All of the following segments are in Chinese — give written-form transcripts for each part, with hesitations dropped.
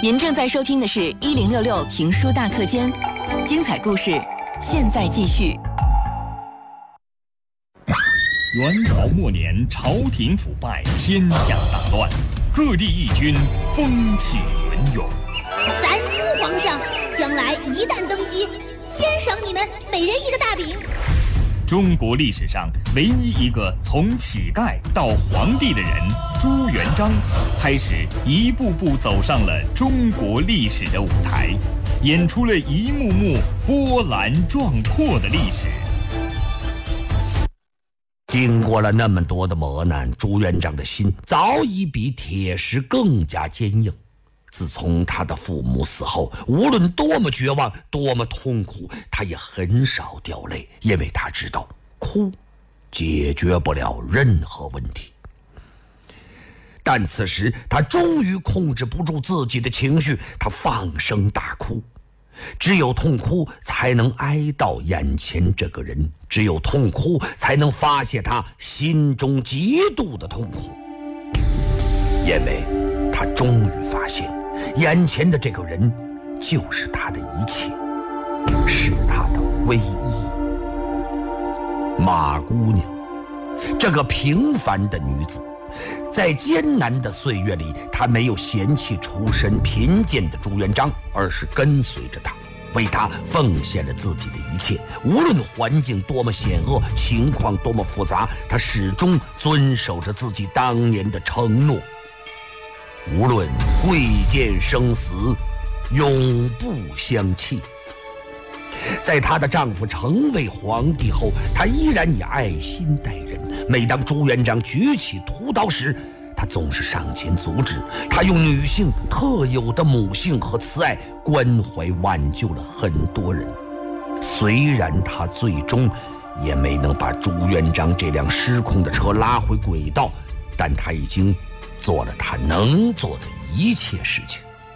您正在收听的是1066评书大课间，精彩故事现在继续。 元朝末年，朝廷腐败，天下大乱，各地义军风起云涌。 咱朱皇上将来一旦登基，先赏你们每人一个大饼。 中国历史上唯一一个从乞丐到皇帝的人朱元璋，开始一步步走上了中国历史的舞台，演出了一幕幕波澜壮阔的历史。 经过了那么多的磨难，朱元璋的心早已比铁石更加坚硬。自从他的父母死后，无论多么绝望，多么痛苦，他也很少掉泪，因为他知道哭解决不了任何问题。但此时他终于控制不住自己的情绪，他放声大哭。只有痛哭才能哀悼眼前这个人，只有痛哭才能发泄他心中极度的痛苦，因为他终于发现眼前的这个人就是他的一切，是他的唯一。马姑娘，这个平凡的女子，在艰难的岁月里，她没有嫌弃出身贫贱的朱元璋，而是跟随着他，为他奉献了自己的一切。无论环境多么险恶，情况多么复杂，她始终遵守着自己当年的承诺。无论贵贱生死，永不相弃。在她的丈夫成为皇帝后，她依然以爱心待人。每当朱元璋举起屠刀时，她总是上前阻止。她用女性特有的母性和慈爱关怀挽救了很多人。虽然她最终也没能把朱元璋这辆失控的车拉回轨道，但她已经做了她能做的一切事情。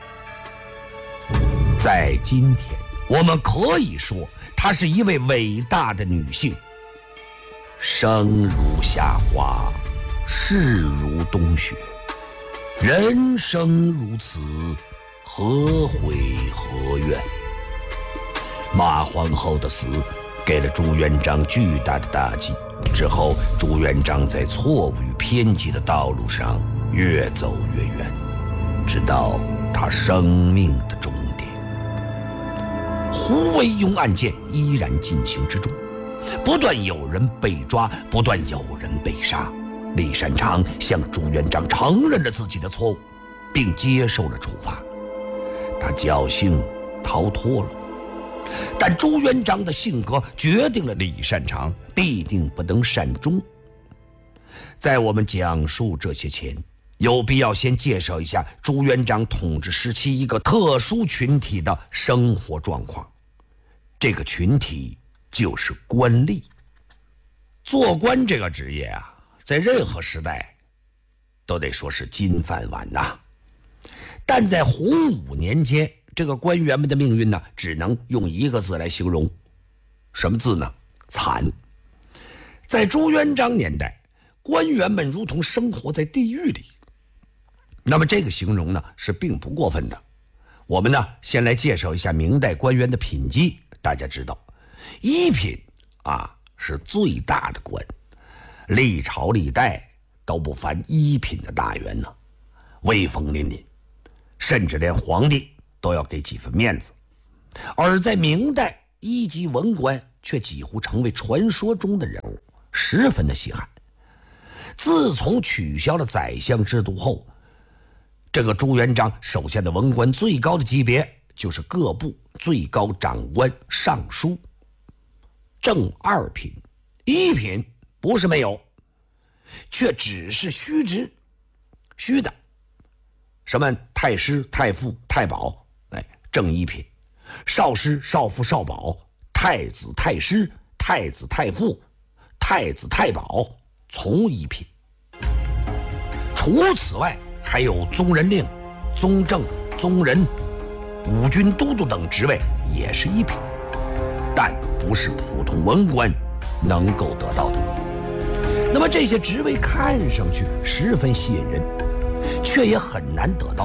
在今天，我们可以说她是一位伟大的女性。生如夏花，逝如冬雪，人生如此，何悔何怨？马皇后的死给了朱元璋巨大的打击，之后朱元璋在错误与偏激的道路上越走越远，直到他生命的终点。胡惟庸案件依然进行之中，不断有人被抓，不断有人被杀。李善长向朱元璋承认了自己的错误，并接受了处罚。他侥幸逃脱了，但朱元璋的性格决定了李善长必定不能善终。在我们讲述这些前，有必要先介绍一下朱元璋统治时期一个特殊群体的生活状况。这个群体就是官吏。做官这个职业啊，在任何时代都得说是金饭碗呐。但在洪武年间，这个官员们的命运呢，只能用一个字来形容。什么字呢？惨。在朱元璋年代，官员们如同生活在地狱里。那么这个形容呢，是并不过分的。我们呢，先来介绍一下明代官员的品级。大家知道，一品是最大的官，历朝历代都不凡一品的大员呢，威风凛凛，甚至连皇帝都要给几分面子。而在明代，一级文官却几乎成为传说中的人物，十分的稀罕。自从取消了宰相制度后，这个朱元璋手下的文官最高的级别就是各部最高长官尚书。正二品，一品不是没有，却只是虚职，虚的。什么太师、太傅、太保，正一品；少师、少傅、少保；太子、太师、太子、太傅、太子、太保，从一品。除此外，还有宗人令、宗正、宗人、五军都督等职位也是一品，但不是普通文官能够得到的。那么这些职位看上去十分吸引人，却也很难得到的，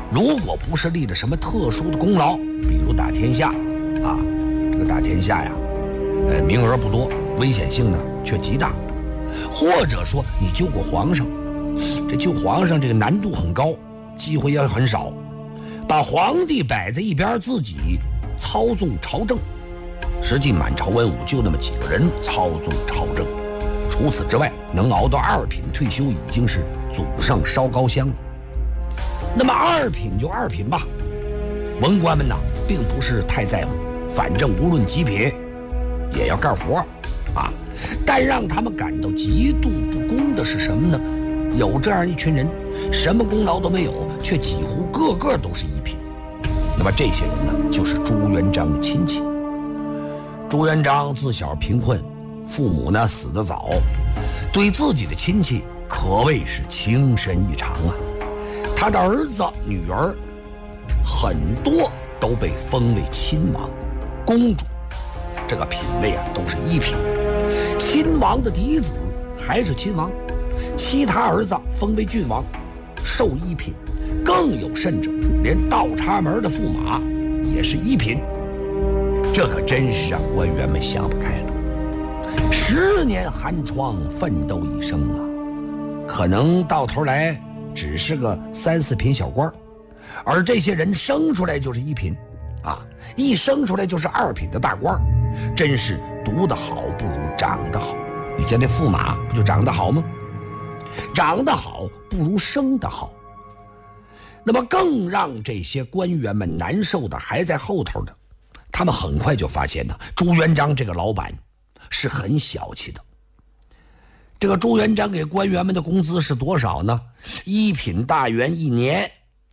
如果不是立了什么特殊的功劳，比如打天下啊，这个打天下呀，名额不多，危险性呢却极大，或者说你救过皇上，这救皇上这个难度很高，机会也很少，把皇帝摆在一边，自己操纵朝政。实际满朝文武就那么几个人操纵朝政，除此之外，能熬到2品退休已经是祖上烧高香了。那么2品就2品吧，文官们呢并不是太在乎，反正无论几品也要干活啊。但让他们感到极度不公的是什么呢？有这样一群人，什么功劳都没有，却几乎个个都是1品。那么这些人呢，就是朱元璋的亲戚。朱元璋自小贫困，父母呢死得早，对自己的亲戚可谓是情深意长啊。他的儿子女儿很多都被封为亲王、公主，这个品位啊都是1品。亲王的嫡子还是亲王，其他儿子封为郡王，授1品。更有甚者，连倒插门的驸马也是1品。这可真是让官员们想不开了。10年寒窗奋斗一生啊，可能到头来只是个3、4品小官，而这些人生出来就是1品啊，一生出来就是2品的大官，真是读得好不如长得好。你见这驸马不就长得好吗？长得好不如生得好。那么更让这些官员们难受的还在后头的，他们很快就发现呢，朱元璋这个老板是很小气的。这个朱元璋给官员们的工资是多少呢？1品大员1年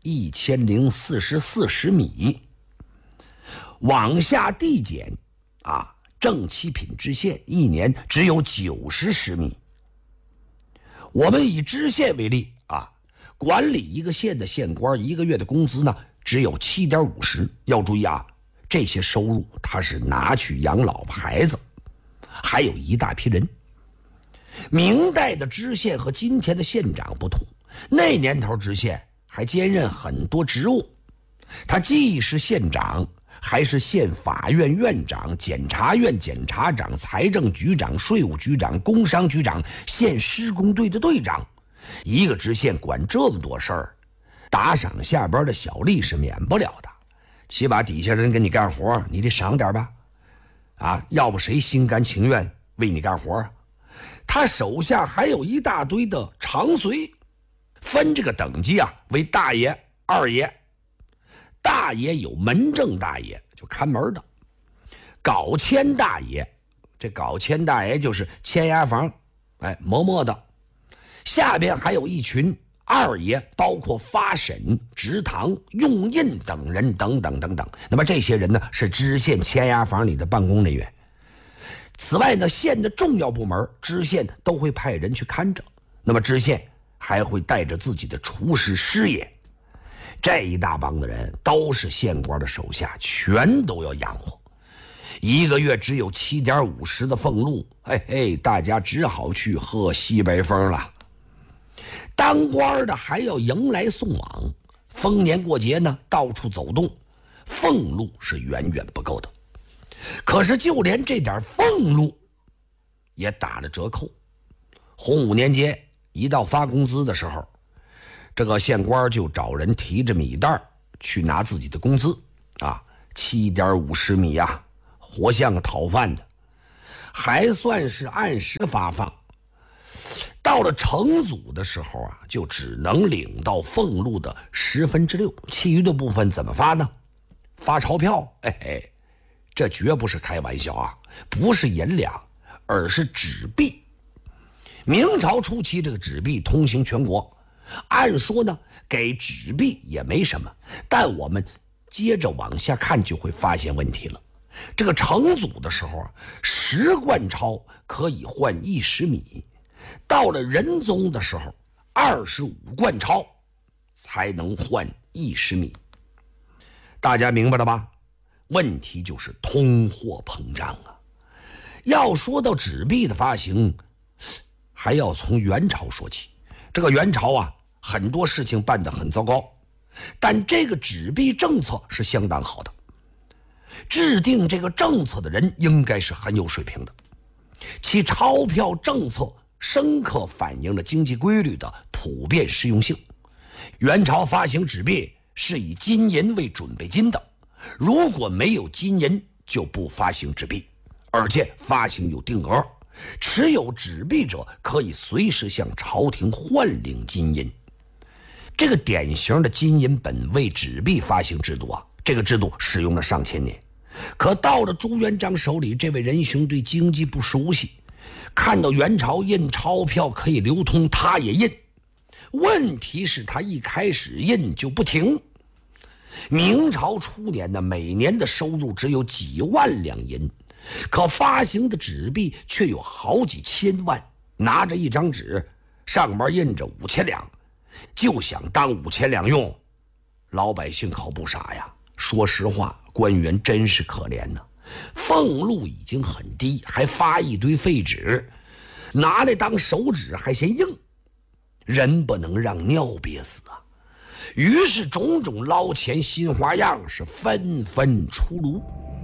1044米，往下递减啊，正7品知县1年只有90石米。我们以知县为例啊，管理一个县的县官1个月的工资呢只有7.5石。要注意啊，这些收入他是拿去养老婆孩子，还有一大批人。明代的知县和今天的县长不同，那年头知县还兼任很多职务，他既是县长，还是县法院院长、检察院检察长、财政局长、税务局长、工商局长、县施工队的队长。一个知县管这么多事儿，打赏下边的小利是免不了的，起码底下人给你干活，你得赏点吧，啊，要不谁心甘情愿为你干活啊？他手下还有一大堆的常随，分这个等级啊为大爷、二爷。大爷有门正大爷，就看门的；搞签大爷，这搞签大爷就是签押房，磨墨的。下边还有一群二爷，包括发审、执堂、用印等人等等等等。那么这些人呢，是知县签押房里的办公人员。此外呢，县的重要部门知县都会派人去看着，那么知县还会带着自己的厨师、师爷。这一大帮的人都是县官的手下，全都要养活。1个月只有7.5石的俸禄，大家只好去喝西北风了。当官的还要迎来送往，逢年过节呢到处走动，俸禄是远远不够的。可是就连这点俸禄也打了折扣。洪武年间一到发工资的时候，这个县官就找人提着米袋去拿自己的工资啊，7.5石米啊，活像个讨饭的，还算是按时发放。到了成祖的时候啊，就只能领到俸禄的6/10，其余的部分怎么发呢？发钞票，这绝不是开玩笑啊，不是银两，而是纸币。明朝初期，这个纸币通行全国，按说呢，给纸币也没什么，但我们接着往下看就会发现问题了。这个成祖的时候啊，10贯钞可以换1石米，到了仁宗的时候，25贯钞才能换1石米。大家明白了吧？问题就是通货膨胀啊！要说到纸币的发行，还要从元朝说起。这个元朝啊，很多事情办得很糟糕。 但这个纸币政策是相当好的。制定这个政策的人应该是很有水平的，其钞票政策深刻反映了经济规律的普遍适用性。元朝发行纸币是以金银为准备金的，如果没有金银就不发行纸币，而且发行有定额，持有纸币者可以随时向朝廷换领金银。这个典型的金银本位纸币发行制度啊，这个制度使用了上千年。可到了朱元璋手里，这位仁兄对经济不熟悉，看到元朝印钞票可以流通，他也印。问题是他一开始印就不停。明朝初年呢，每年的收入只有几万两银，可发行的纸币却有好几千万。拿着一张纸，上面印着5000两，就想当5000两用。老百姓可不傻呀。说实话，官员真是可怜呢，俸禄已经很低，还发一堆废纸，拿来当手纸还嫌硬，人不能让尿憋死啊！于是种种捞钱新花样是纷纷出炉。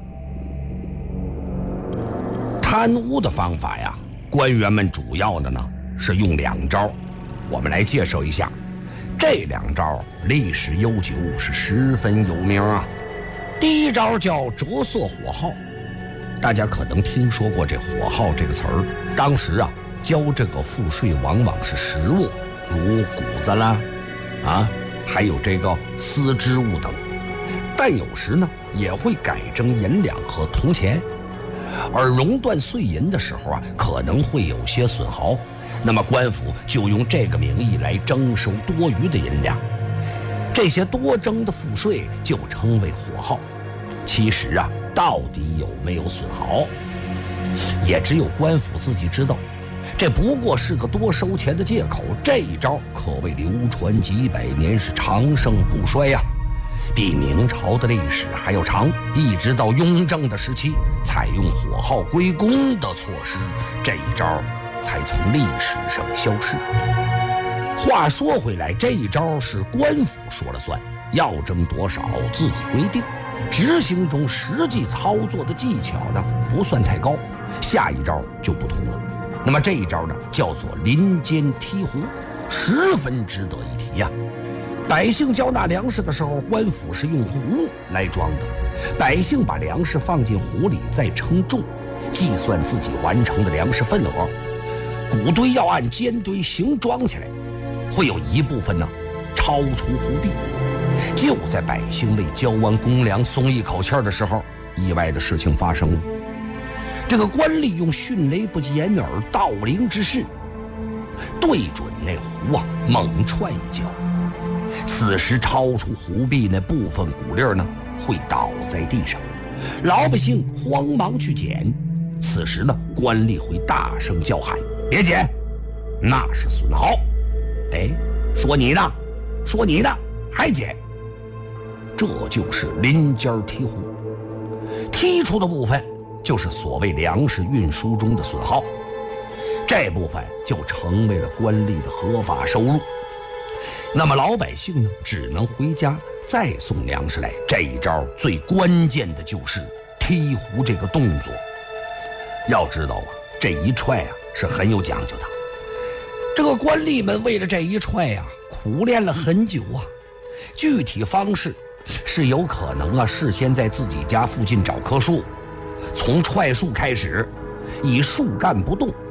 贪污的方法呀，官员们主要的呢是用2招，我们来介绍一下。这2招历史悠久，是十分有名啊。第一招叫折色火耗，大家可能听说过这火耗这个词儿。当时啊，交这个赋税往往是实物，如谷子啦，还有这个丝织物等，但有时呢也会改征银两和铜钱。而熔断碎银的时候啊，可能会有些损耗，那么官府就用这个名义来征收多余的银两，这些多征的赋税就称为火耗。其实啊，到底有没有损耗，也只有官府自己知道，这不过是个多收钱的借口。这一招可谓流传几百年，是长盛不衰呀，比明朝的历史还要长，一直到雍正的时期，采用火耗归公的措施，这一招才从历史上消失。话说回来，这一招是官府说了算，要征多少自己规定，执行中实际操作的技巧呢不算太高。下一招就不同了，那么这一招呢叫做林间梯湖，十分值得一提呀。百姓交纳粮食的时候，官府是用壶来装的，百姓把粮食放进壶里，再称重，计算自己完成的粮食份额。谷堆要按尖堆形装起来，会有一部分呢超出壶壁。就在百姓为交完公粮松一口气的时候，意外的事情发生了。这个官吏用迅雷不及掩耳盗铃之势，对准那壶啊猛踹一脚。此时超出壶壁那部分谷粒呢会倒在地上，老百姓慌忙去捡。此时呢，官吏会大声叫喊：“别捡，那是损耗！”哎，说你的，说你的，还捡！这就是林间梯湖，剔除的部分就是所谓粮食运输中的损耗，这部分就成为了官吏的合法收入。那么老百姓呢，只能回家再送粮食来。这一招最关键的就是梯湖这个动作。要知道啊，这一踹啊是很有讲究的。这个官吏们为了这一踹啊，苦练了很久啊。具体方式是有可能啊，事先在自己家附近找棵树，从踹树开始，以树干不动